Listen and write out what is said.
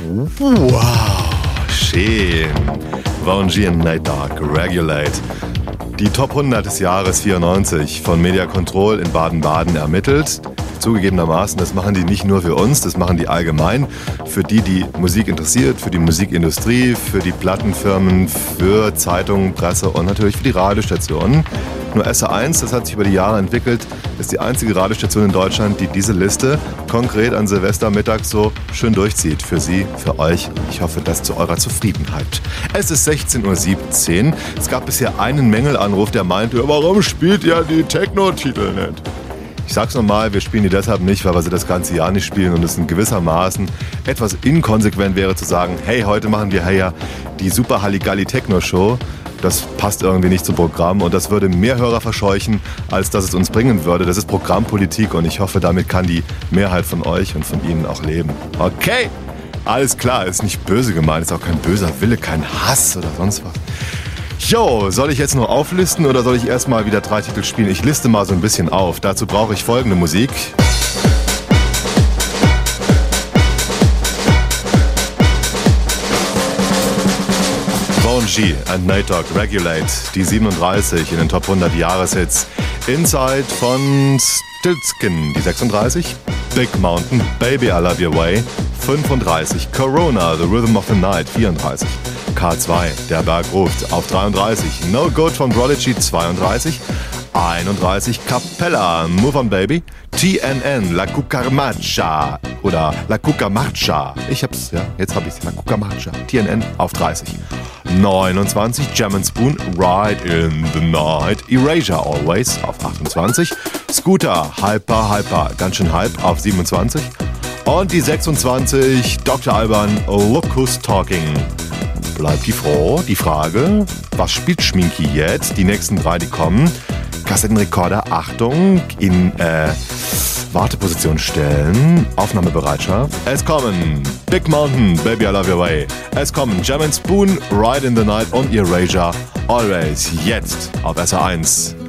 Wow, schön. Vanjie and Nate Dogg, Regulate. Die Top 100 des Jahres 94 von Media Control in Baden-Baden ermittelt. Zugegebenermaßen, das machen die nicht nur für uns, das machen die allgemein. Für die Musik interessiert, für die Musikindustrie, für die Plattenfirmen, für Zeitungen, Presse und natürlich für die Radiostationen. Nur SR1, das hat sich über die Jahre entwickelt, ist die einzige Radiostation in Deutschland, die diese Liste konkret an Silvestermittag so schön durchzieht. Für Sie, für euch. Ich hoffe, das zu eurer Zufriedenheit. Es ist 16:17 Uhr. Es gab bisher einen Mängelanruf, der meinte, warum spielt ihr die Techno-Titel nicht? Ich sag's nochmal, wir spielen die deshalb nicht, weil wir sie das ganze Jahr nicht spielen und es in gewissermaßen etwas inkonsequent wäre zu sagen, hey, heute machen wir ja die Super Halligalli Techno Show. Das passt irgendwie nicht zum Programm und das würde mehr Hörer verscheuchen, als dass es uns bringen würde. Das ist Programmpolitik und ich hoffe, damit kann die Mehrheit von euch und von Ihnen auch leben. Okay, alles klar, ist nicht böse gemeint, ist auch kein böser Wille, kein Hass oder sonst was. Jo, soll ich jetzt nur auflisten oder soll ich erstmal wieder 3 Titel spielen? Ich liste mal so ein bisschen auf. Dazu brauche ich folgende Musik. Vanjie and Nate Dogg, Regulate, die 37 in den Top 100 Jahreshits. Inside von Stiltskin, die 36. Big Mountain, Baby I Love Your Way, 35. Corona, The Rhythm of the Night, 34. K2, Der Berg ruft, auf 33. No Good von Prodigy, 32. 31. Capella, Move On Baby. TNN, La Cucaracha oder La Cucaracha. Jetzt hab ich's, La Cucaracha. TNN auf 30. 29. Jam & Spoon, Ride in the Night. Erasure Always auf 28. Scooter, Hyper, ganz schön Hype auf 27. Und die 26. Dr. Alban, Look Who's Talking. Bleibt die Frage, was spielt Schminky jetzt? Die nächsten 3, die kommen. Kassettenrekorder, Achtung, in Warteposition stellen. Aufnahmebereitschaft. Es kommen Big Mountain, Baby I Love Your Way. Es kommen Jam & Spoon, Ride in the Night und Erasure Always. Jetzt auf SR1.